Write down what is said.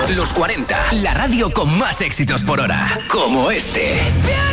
Los 40, la radio con más éxitos por hora. Como este.